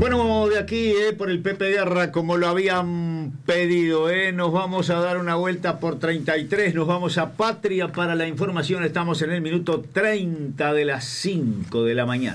Bueno, de aquí, por el Pepe Guerra, como lo habían pedido, nos vamos a dar una vuelta por 33, nos vamos a Patria para la información. Estamos en el minuto 30 de las 5 de la mañana.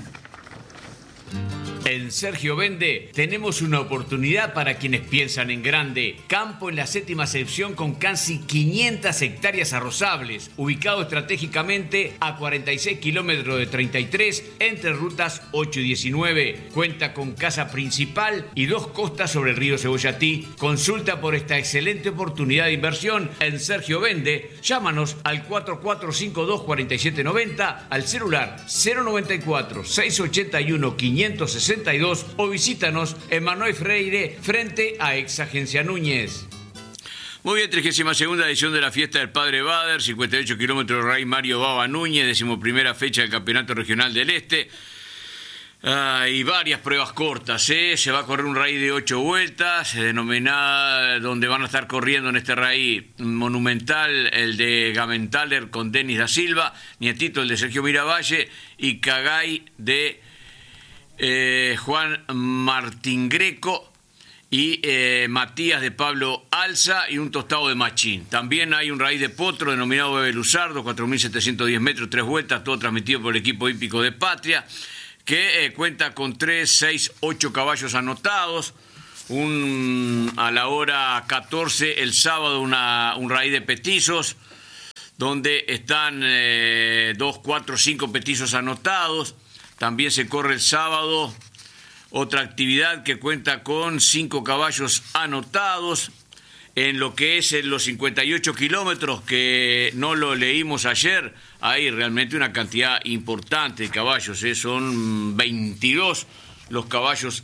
En Sergio Vende tenemos una oportunidad para quienes piensan en grande. Campo en la séptima sección con casi 500 hectáreas arrozables, ubicado estratégicamente a 46 kilómetros de 33 entre rutas 8 y 19. Cuenta con casa principal y 2 costas sobre el río Cebollatí. Consulta por esta excelente oportunidad de inversión en Sergio Vende. Llámanos al 4452-4790, al celular 094-681-562 o visítanos en Manuel Freire frente a Ex Agencia Núñez. Muy bien, 32ª edición de la Fiesta del Padre Bader, 58 kilómetros Raíz Mario Baba Núñez, 11ª fecha del Campeonato Regional del Este. Y varias pruebas cortas, Se va a correr un raíz de 8 vueltas, denominada, donde van a estar corriendo en este raíz monumental el de Gamentaler con Denis da Silva, Nietito el de Sergio Miravalle y Cagay de Juan Martín Greco y Matías de Pablo Alza y un tostado de Machín. También hay un raíz de potro denominado Bebe Luzardo, 4.710 metros, 3 vueltas, todo transmitido por el equipo hípico de Patria, que cuenta con 3, 6, 8 caballos anotados. A la hora 14 el sábado un raíz de petizos, donde están 2, 4, 5 petizos anotados. También se corre el sábado otra actividad que cuenta con 5 caballos anotados en lo que es en los 58 kilómetros, que no lo leímos ayer. Hay realmente una cantidad importante de caballos, son 23 los caballos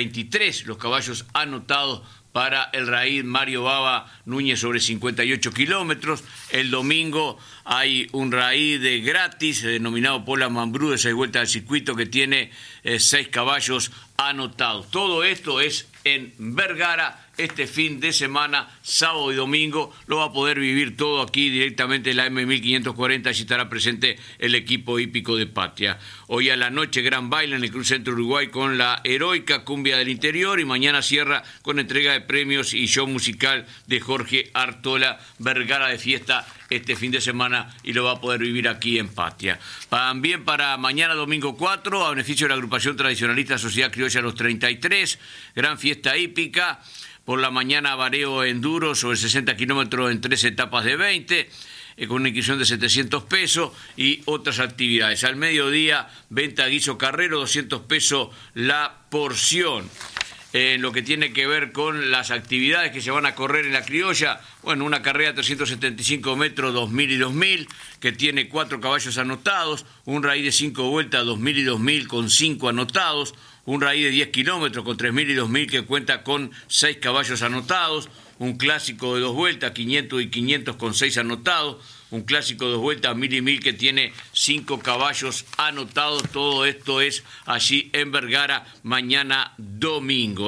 anotados para el raíz Mario Baba Núñez sobre 58 kilómetros. El domingo hay un raíz de gratis denominado Pola Mambrú de 6 vueltas al circuito que tiene 6 caballos anotados. Todo esto es en Vergara este fin de semana, sábado y domingo. Lo va a poder vivir todo aquí directamente en la M1540. Allí estará presente el equipo hípico de Patria. Hoy a la noche gran baile en el Club Centro Uruguay con la heroica cumbia del interior, y mañana cierra con entrega de premios y show musical de Jorge Artola. Vergara de fiesta este fin de semana y lo va a poder vivir aquí en Patria. También para mañana domingo 4, a beneficio de la agrupación tradicionalista Sociedad Criolla Los 33, gran fiesta hípica. Por la mañana vareo enduro sobre 60 kilómetros en 3 etapas de 20, con una inscripción de 700 pesos y otras actividades. Al mediodía, venta guiso carrero, 200 pesos la porción. En lo que tiene que ver con las actividades que se van a correr en la criolla, bueno, una carrera de 375 metros, 2.000 y 2.000, que tiene 4 caballos anotados, un raíz de 5 vueltas, 2.000 y 2.000 con 5 anotados, un raíz de 10 kilómetros con 3.000 y 2.000 que cuenta con 6 caballos anotados, un clásico de 2 vueltas, 500 y 500 con 6 anotados, un clásico de 2 vueltas, 1.000 y 1.000 que tiene 5 caballos anotados. Todo esto es allí en Vergara mañana domingo.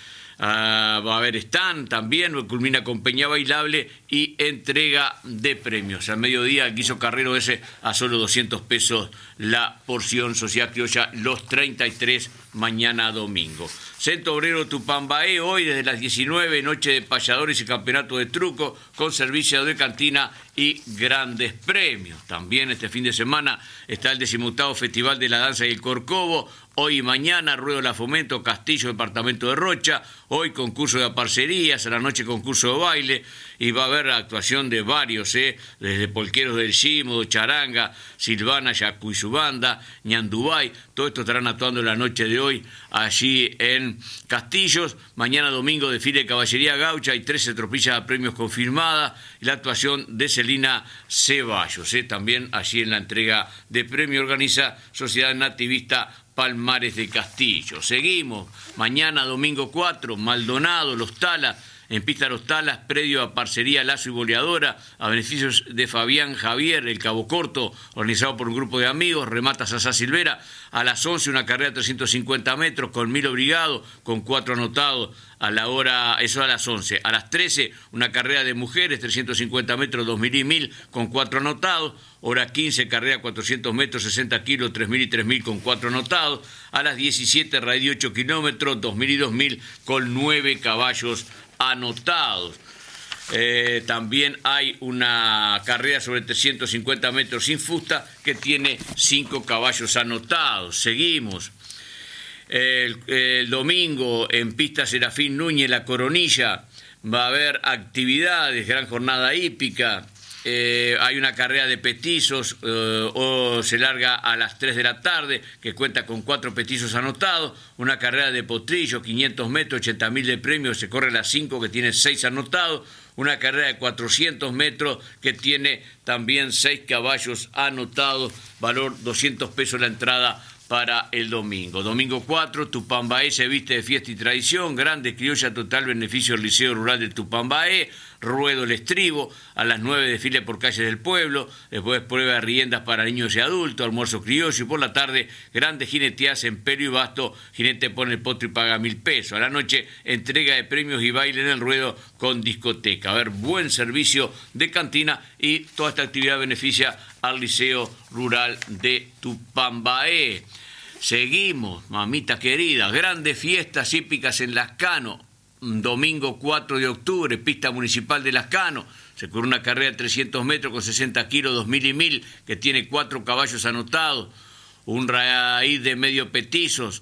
Va a haber stand también, culmina con peña bailable y entrega de premios. Al mediodía el guiso carrero ese a solo 200 pesos la porción. Sociedad Criolla Los 33 mañana domingo. Centro Obrero Tupambaé hoy desde las 19, noche de payadores y campeonato de truco con servicio de cantina y grandes premios. También este fin de semana está el 18º Festival de la Danza y el Corcovo. Hoy y mañana, Ruedo La Fomento, Castillo, departamento de Rocha. Hoy concurso de parcerías, a la noche concurso de baile. Y va a haber actuación de varios, desde Polqueros del Gimo, Charanga, Silvana, Yacu y su banda, Ñandubay. Todo esto estarán actuando la noche de hoy allí en Castillos. Mañana domingo desfile de caballería gaucha, hay 13 tropillas de premios confirmadas. Y la actuación de Celina Ceballos, también allí en la entrega de premio organiza Sociedad Nativista Palmares de Castillo. Seguimos, mañana domingo 4, Maldonado, Los Talas, en Pista Los Talas, predio a Parcería Lazo y Boleadora, a beneficios de Fabián Javier, el Cabo Corto, organizado por un grupo de amigos, remata Sasá Silvera. A las 11 una carrera de 350 metros con 1000 obligados, con 4 anotados. A la hora, eso a las 11. A las 13 una carrera de mujeres, 350 metros, 2000 y 1000, con 4 anotados. Hora 15, carrera 400 metros, 60 kilos, 3000 y 3000 con 4 anotados. A las 17, raíz de 8 kilómetros, 2000 y 2000 con 9 caballos anotados. También hay una carrera sobre 350 metros sin fusta que tiene 5 caballos anotados. Seguimos. El domingo en Pista Serafín Núñez, La Coronilla, va a haber actividades, gran jornada hípica. Hay una carrera de petizos, o se larga a las 3 de la tarde, que cuenta con 4 petizos anotados. Una carrera de potrillo, 500 metros, 80.000 de premios, se corre a las 5, que tiene 6 anotados. Una carrera de 400 metros, que tiene también 6 caballos anotados, valor 200 pesos la entrada para el domingo. Domingo 4, Tupambaé se viste de fiesta y tradición, grande criolla total beneficio del Liceo Rural de Tupambaé, ruedo el estribo, a las 9 desfile por calles del pueblo, después prueba de riendas para niños y adultos, almuerzo criollo, y por la tarde grandes jineteadas en Pero y Basto, jinete pone el potro y paga 1000 pesos. A la noche entrega de premios y baile en el ruedo con discoteca. A ver, buen servicio de cantina, y toda esta actividad beneficia al Liceo Rural de Tupambaé. Seguimos, mamita querida, grandes fiestas hípicas en Lascano. Domingo 4 de octubre, pista municipal de Lascano. Se corre una carrera de 300 metros con 60 kilos, 2000 y 1000, que tiene 4 caballos anotados. Un raíz de medio petizos,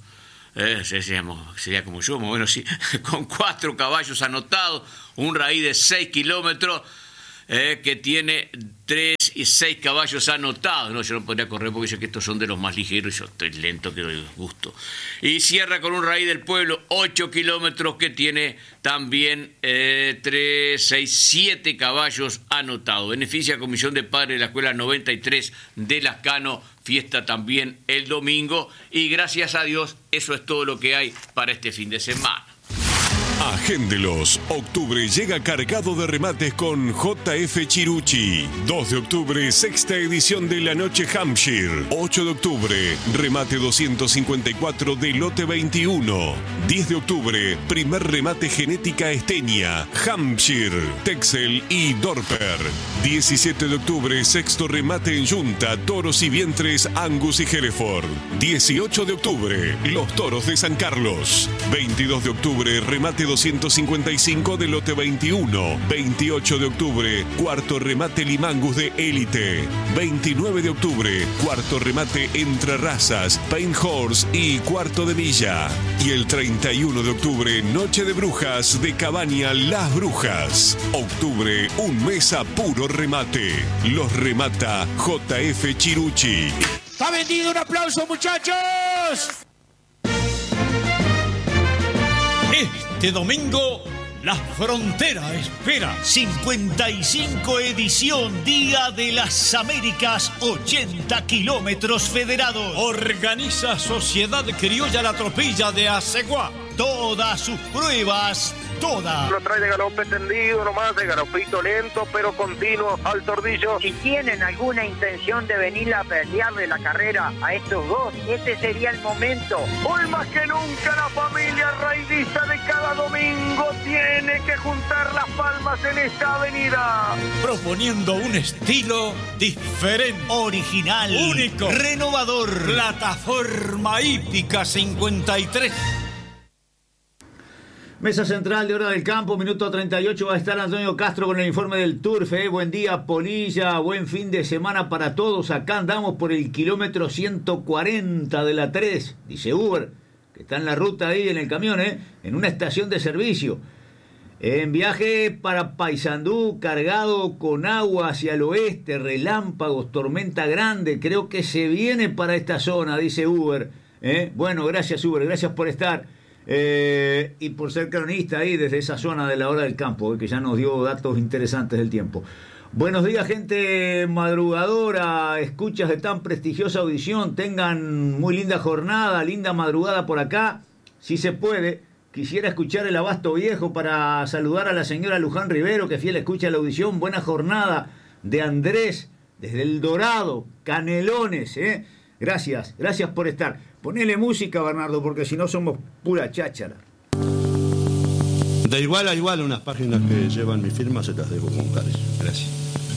sería como yo, bueno, sí, con 4 caballos anotados. Un raíz de 6 kilómetros, que tiene 3 y 6 caballos anotados. No, yo no podría correr porque sé que estos son de los más ligeros y yo estoy lento, que doy gusto. Y cierra con un raíz del pueblo, 8 kilómetros, que tiene también 3, 6, 7 caballos anotados. Beneficia a Comisión de Padres de la Escuela 93 de Lascano. Fiesta también el domingo. Y gracias a Dios, eso es todo lo que hay para este fin de semana. Agéndelos. Octubre llega cargado de remates con JF Chirucci. 2 de octubre, sexta edición de la Noche Hampshire. 8 de octubre, remate 254 de lote 21. 10 de octubre, primer remate genética Estenia, Hampshire, Texel y Dorper. 17 de octubre, sexto remate en yunta, toros y vientres Angus y Hereford. 18 de octubre, los toros de San Carlos. 22 de octubre, remate 255 de lote 21. 28 de octubre, cuarto remate Limangus de Élite. 29 de octubre, cuarto remate Entre Razas, Paint Horse y cuarto de milla. Y el 31 de octubre, Noche de Brujas de Cabaña Las Brujas. Octubre, un mes a puro remate. Los remata JF Chirucci. ¡Está vendido! ¡Un aplauso, muchachos! Este domingo, La Frontera espera 55 edición Día de las Américas, 80 kilómetros federados. Organiza Sociedad Criolla La Tropilla de Aceguá. Todas sus pruebas, todas. Lo trae de galope tendido nomás, de galopito lento pero continuo al tordillo. Si tienen alguna intención de venir a pelearle la carrera a estos dos, este sería el momento. Hoy más que nunca la familia raidista de cada domingo tiene que juntar las palmas en esta avenida. Proponiendo un estilo diferente, original, único, renovador. Plataforma Hípica 53. Mesa central de Hora del Campo, minuto 38, va a estar Antonio Castro con el informe del Turf. Buen día, Polilla, buen fin de semana para todos. Acá andamos por el kilómetro 140 de la 3, dice Uber, que está en la ruta ahí en el camión, en una estación de servicio. En viaje para Paysandú, cargado con agua hacia el oeste, relámpagos, tormenta grande, creo que se viene para esta zona, dice Uber. Bueno, gracias Uber, gracias por estar. Y por ser cronista ahí desde esa zona de la Hora del Campo, que ya nos dio datos interesantes del tiempo. Buenos días, gente madrugadora, escuchas de tan prestigiosa audición, tengan muy linda jornada, linda madrugada por acá, si se puede, Quisiera escuchar el Abasto Viejo para saludar a la señora Luján Rivero, que fiel escucha la audición. Buena jornada de Andrés, desde El Dorado, Canelones, ¿eh? Gracias por estar. Ponele música, Bernardo, porque si no somos pura cháchara. De igual a igual, unas páginas que llevan mi firma se las dejo con Cares. Gracias.